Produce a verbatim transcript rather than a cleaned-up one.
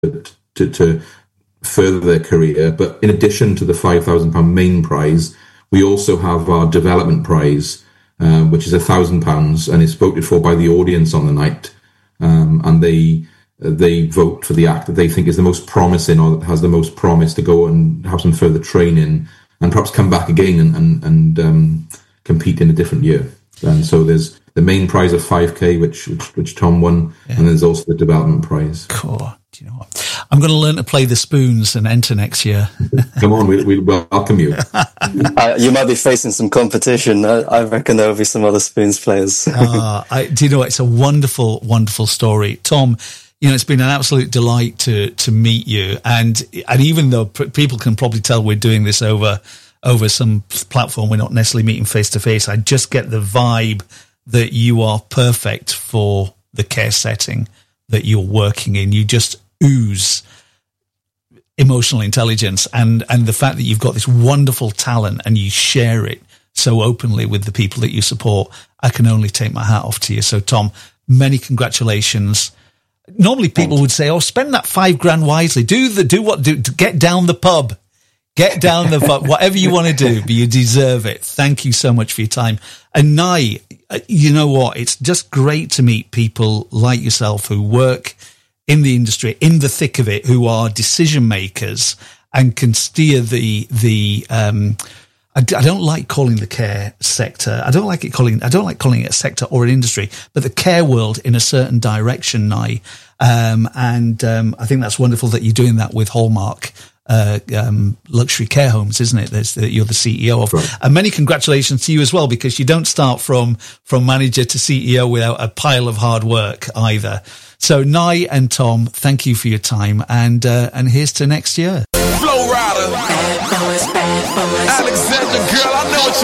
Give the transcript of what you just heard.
to, to further their career. But in addition to the five thousand pounds main prize, we also have our development prize, uh, which is one thousand pounds, and is voted for by the audience on the night. Um, and they they vote for the act that they think is the most promising or has the most promise to go and have some further training and perhaps come back again and, and, and um, compete in a different year. And so there's the main prize of five K, which which, which Tom won, yeah. And there's also the development prize. Cool. Do you know what? I'm going to learn to play the spoons and enter next year. Come on, we'll, we'll welcome you. uh, you might be facing some competition. I, I reckon there will be some other spoons players. uh, I, do you know what? It's a wonderful, wonderful story. Tom, you know, it's been an absolute delight to to meet you. And and even though p- people can probably tell we're doing this over over some platform, we're not necessarily meeting face to face, I just get the vibe that you are perfect for the care setting that you're working in. You just ooze emotional intelligence, and, and the fact that you've got this wonderful talent and you share it so openly with the people that you support, I can only take my hat off to you. So, Tom, many congratulations. Normally people would say, oh, spend that five grand wisely. Do the, do what, do, get down the pub. Get down the pub, whatever you want to do, but you deserve it. Thank you so much for your time. And Nye, you know what? It's just great to meet people like yourself who work in the industry, in the thick of it, who are decision makers and can steer the, the, um, I, I don't like calling the care sector. I don't like it calling, I don't like calling it a sector or an industry, but the care world in a certain direction, Nye. Um, and, um, I think that's wonderful that you're doing that with Hallmark. Uh, um, luxury care homes, isn't it? That's the, you're the C E O of. Right. And many congratulations to you as well, because you don't start from from manager to C E O without a pile of hard work either. So, Nye and Tom, thank you for your time, and uh, and here's to next year. Flow Rider, Alexandra, girl, I know what you